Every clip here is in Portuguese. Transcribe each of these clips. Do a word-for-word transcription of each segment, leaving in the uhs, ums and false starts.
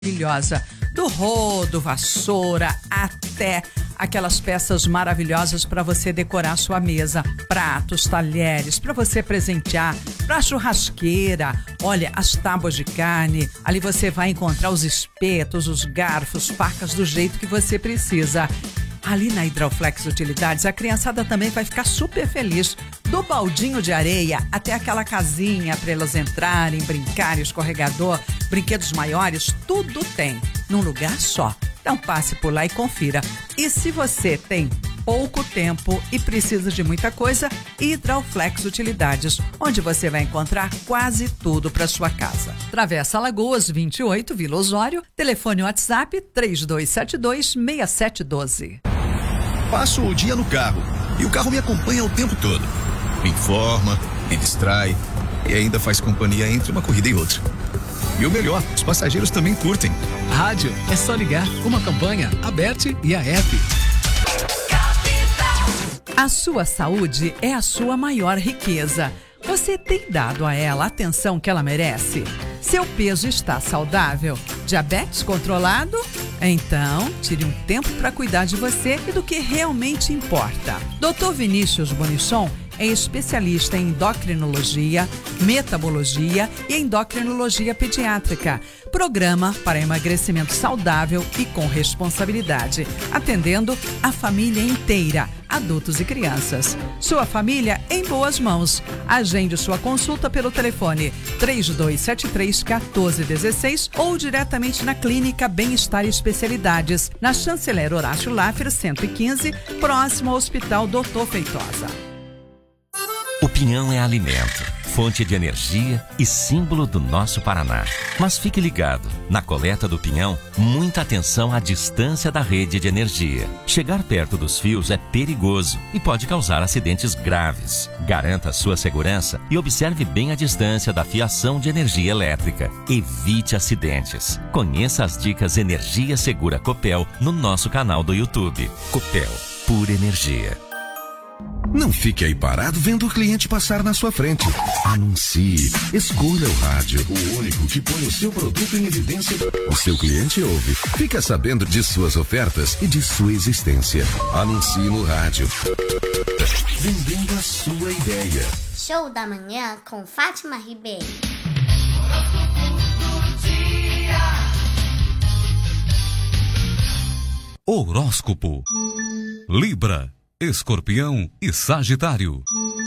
maravilhosa, do rodo, vassoura, até aquelas peças maravilhosas para você decorar sua mesa, pratos, talheres, para você presentear, para churrasqueira. Olha, as tábuas de carne, ali você vai encontrar os espetos, os garfos, facas do jeito que você precisa. Ali na Hidroflex Utilidades, a criançada também vai ficar super feliz. Do baldinho de areia até aquela casinha para elas entrarem, brincarem, escorregador, brinquedos maiores, tudo tem num lugar só. Então passe por lá e confira. E se você tem pouco tempo e precisa de muita coisa, Hidroflex Utilidades, onde você vai encontrar quase tudo para sua casa. Travessa Alagoas vinte e oito, Vila Osório, telefone WhatsApp três dois sete dois, seis sete um dois. Passo o dia no carro e o carro me acompanha o tempo todo. Me informa, me distrai e ainda faz companhia entre uma corrida e outra. E o melhor, os passageiros também curtem. Rádio, é só ligar, uma campanha, a Bert e a F. A sua saúde é a sua maior riqueza. Você tem dado a ela a atenção que ela merece? Seu peso está saudável? Diabetes controlado? Então, tire um tempo para cuidar de você e do que realmente importa. doutor Vinícius Bonisson é especialista em endocrinologia, metabologia e endocrinologia pediátrica. Programa para emagrecimento saudável e com responsabilidade, atendendo a família inteira, adultos e crianças. Sua família em boas mãos. Agende sua consulta pelo telefone três dois sete três, um quatro um seis ou diretamente na Clínica Bem-Estar e Especialidades, na Chanceler Horácio Laffer cento e quinze, próximo ao Hospital doutor Feitosa. O pinhão é alimento, fonte de energia e símbolo do nosso Paraná. Mas fique ligado, na coleta do pinhão, muita atenção à distância da rede de energia. Chegar perto dos fios é perigoso e pode causar acidentes graves. Garanta sua segurança e observe bem a distância da fiação de energia elétrica. Evite acidentes. Conheça as dicas Energia Segura Copel no nosso canal do YouTube. Copel, pura energia. Não fique aí parado vendo o cliente passar na sua frente. Anuncie. Escolha o rádio, o único que põe o seu produto em evidência. O seu cliente ouve. Fica sabendo de suas ofertas e de sua existência. Anuncie no rádio. Vendendo a sua ideia. Show da manhã com Fátima Ribeiro. Horóscopo. Libra, Escorpião e Sagitário.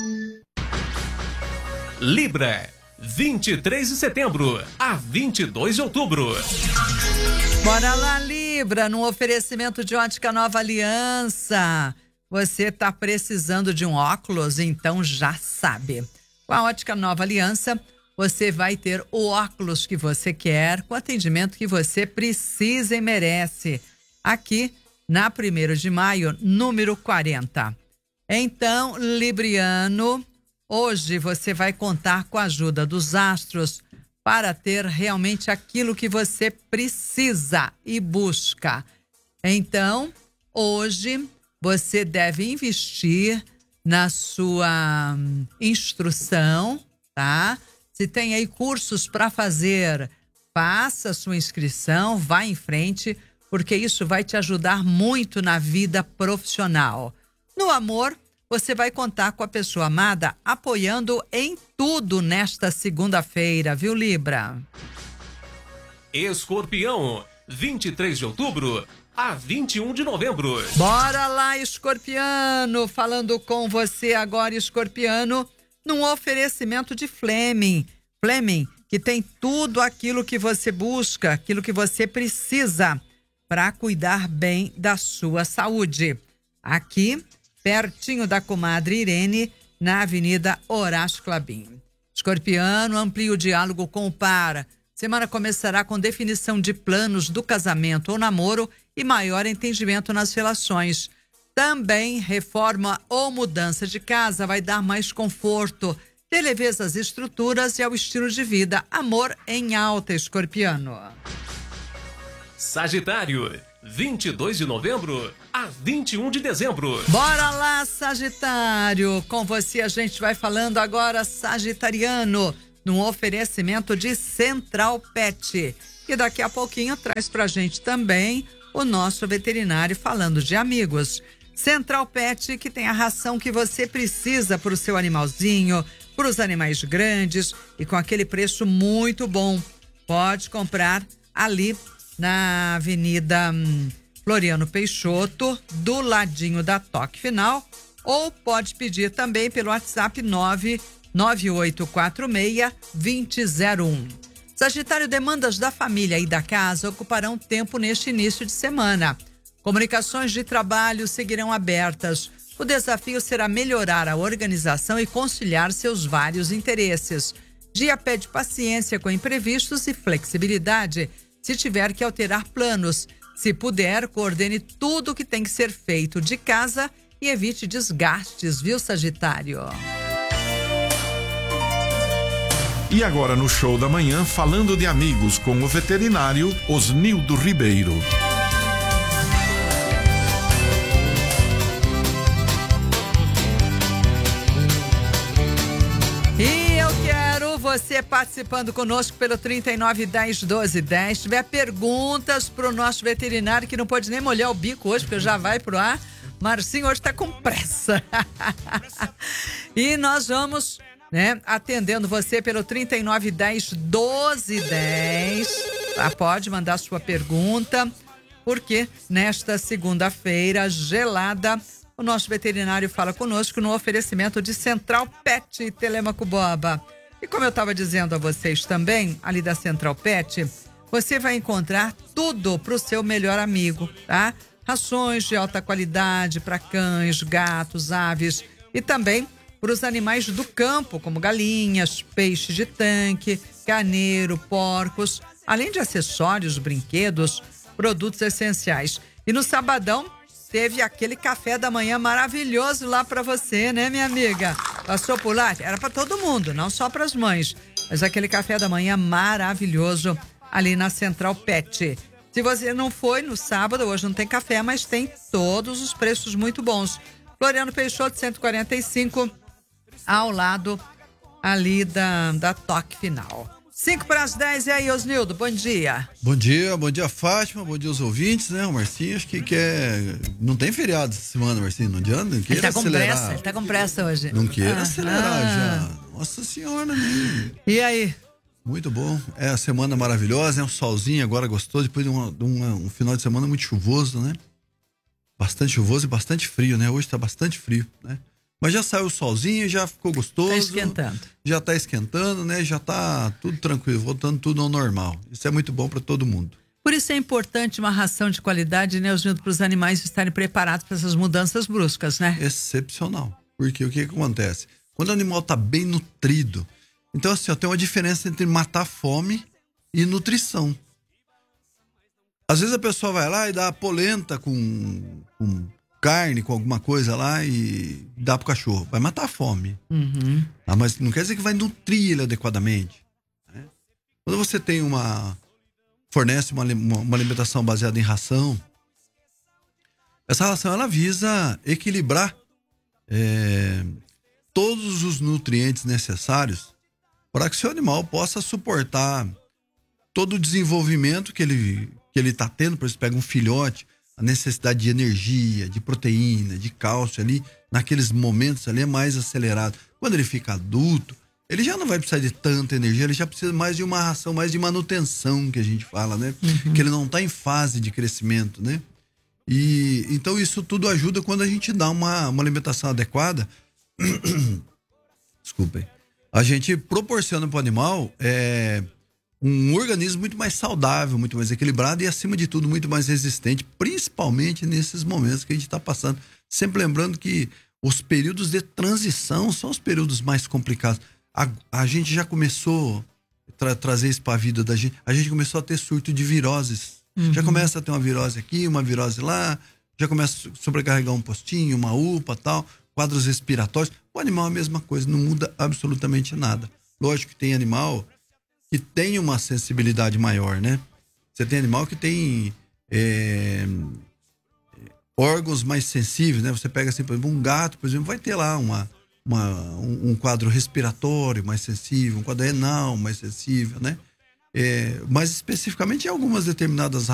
Libra, vinte e três de setembro a vinte e dois de outubro. Bora lá, Libra, no oferecimento de Ótica Nova Aliança. Você tá precisando de um óculos? Então já sabe. Com a Ótica Nova Aliança, você vai ter o óculos que você quer, com o atendimento que você precisa e merece. Aqui na primeiro de maio, número quarenta. Então, Libriano, hoje você vai contar com a ajuda dos astros para ter realmente aquilo que você precisa e busca. Então, hoje você deve investir na sua instrução, tá? Se tem aí cursos para fazer, faça a sua inscrição, vá em frente, porque isso vai te ajudar muito na vida profissional. No amor, você vai contar com a pessoa amada apoiando em tudo nesta segunda-feira, viu, Libra? Escorpião, vinte e três de outubro a vinte e um de novembro. Bora lá, Escorpiano! Falando com você agora, Escorpiano, num oferecimento de Fleming. Fleming, que tem tudo aquilo que você busca, aquilo que você precisa para cuidar bem da sua saúde. Aqui, pertinho da comadre Irene, na Avenida Horácio Clabin. Escorpiano, amplie o diálogo com o par. Semana começará com definição de planos do casamento ou namoro e maior entendimento nas relações. Também reforma ou mudança de casa vai dar mais conforto, dê leveza às estruturas e ao estilo de vida. Amor em alta, Escorpiano. Sagitário, vinte e dois de novembro a vinte e um de dezembro. Bora lá, Sagitário! Com você a gente vai falando agora, sagitariano, num oferecimento de Central Pet. E daqui a pouquinho traz pra gente também o nosso veterinário falando de amigos. Central Pet, que tem a ração que você precisa para o seu animalzinho, para os animais grandes e com aquele preço muito bom. Pode comprar ali na Avenida hum, Floriano Peixoto, do ladinho da Toque Final, ou pode pedir também pelo WhatsApp nove nove oito quatro seis, dois zero zero um. Sagitário, demandas da família e da casa ocuparão tempo neste início de semana. Comunicações de trabalho seguirão abertas. O desafio será melhorar a organização e conciliar seus vários interesses. Dia pede paciência com imprevistos e flexibilidade se tiver que alterar planos. Se puder, coordene tudo o que tem que ser feito de casa e evite desgastes, viu, Sagitário? E agora no Show da Manhã, falando de amigos com o veterinário Osnildo Ribeiro. E eu quero você participando conosco pelo trinta e nove, dez, doze, dez. Se tiver perguntas pro nosso veterinário, que não pode nem molhar o bico hoje, porque já vai pro ar. Marcinho hoje tá com pressa. E nós vamos, né, atendendo você pelo trinta e nove, dez, doze, dez. Tá? Pode mandar sua pergunta, porque nesta segunda-feira gelada, o nosso veterinário fala conosco no oferecimento de Central Pet e Telêmaco Boba. E como eu estava dizendo a vocês também, ali da Central Pet, você vai encontrar tudo para o seu melhor amigo, tá? Rações de alta qualidade para cães, gatos, aves e também para os animais do campo, como galinhas, peixes de tanque, carneiro, porcos, além de acessórios, brinquedos, produtos essenciais. E no sabadão, teve aquele café da manhã maravilhoso lá para você, né, minha amiga? Passou por lá? Era para todo mundo, não só para as mães. Mas aquele café da manhã maravilhoso ali na Central Pet. Se você não foi no sábado, hoje não tem café, mas tem todos os preços muito bons. Floriano Peixoto, cento e quarenta e cinco, ao lado ali da, da Toque Final. cinco para as dez, e aí, Osnildo, bom dia. Bom dia, bom dia, Fátima, bom dia aos ouvintes, né? O Marcinho, acho que quer... Não tem feriado essa semana, Marcinho, não adianta? Não ele tá com acelerar. pressa, ele tá com pressa hoje. Não queira ah, acelerar ah. já. Nossa Senhora, né? E aí? Muito bom, é a semana maravilhosa, é um solzinho agora gostoso, depois de, uma, de uma, um final de semana muito chuvoso, né? Bastante chuvoso e bastante frio, né? Hoje tá bastante frio, né? Mas já saiu o solzinho, já ficou gostoso. Tá esquentando. Já tá esquentando, né? Já tá tudo tranquilo, voltando tudo ao normal. Isso é muito bom para todo mundo. Por isso é importante uma ração de qualidade, né, junto para os animais estarem preparados para essas mudanças bruscas, né? Excepcional. Porque o que, que acontece? Quando o animal tá bem nutrido, então assim, ó, tem uma diferença entre matar a fome e nutrição. Às vezes a pessoa vai lá e dá polenta com... com carne, com alguma coisa lá e dá pro cachorro. Vai matar a fome. Uhum. Ah, mas não quer dizer que vai nutrir ele adequadamente. Né? Quando você tem uma... fornece uma, uma alimentação baseada em ração, essa ração ela visa equilibrar é, todos os nutrientes necessários para que o seu animal possa suportar todo o desenvolvimento que ele que ele está tendo. Por exemplo, pega um filhote, a necessidade de energia, de proteína, de cálcio ali, naqueles momentos ali é mais acelerado. Quando ele fica adulto, ele já não vai precisar de tanta energia, ele já precisa mais de uma ração, mais de manutenção, que a gente fala, né? Uhum. Que ele não está em fase de crescimento, né? E então isso tudo ajuda quando a gente dá uma, uma alimentação adequada. Desculpem. A gente proporciona para o animal é, um organismo muito mais saudável, muito mais equilibrado e, acima de tudo, muito mais resistente, principalmente nesses momentos que a gente está passando. Sempre lembrando que os períodos de transição são os períodos mais complicados. A, a gente já começou a tra- trazer isso para a vida da gente. A gente começou a ter surto de viroses. Uhum. Já começa a ter uma virose aqui, uma virose lá, já começa a sobrecarregar um postinho, uma upa, tal, quadros respiratórios. O animal é a mesma coisa, não muda absolutamente nada. Lógico que tem animal que tem uma sensibilidade maior, né? Você tem animal que tem é, órgãos mais sensíveis, né? Você pega assim, por exemplo, um gato, por exemplo, vai ter lá uma, uma, um, um quadro respiratório mais sensível, um quadro renal mais sensível, né? É, mas especificamente em algumas determinadas